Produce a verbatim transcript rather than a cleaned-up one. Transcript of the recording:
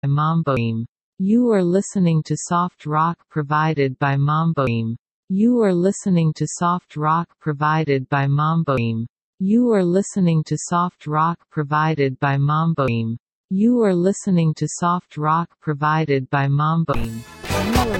Mamboim. You are listening to soft rock provided by Mamboim. You are listening to soft rock provided by Mamboim. You are listening to soft rock provided by Mamboim. You are listening to soft rock provided by Mamboim. You are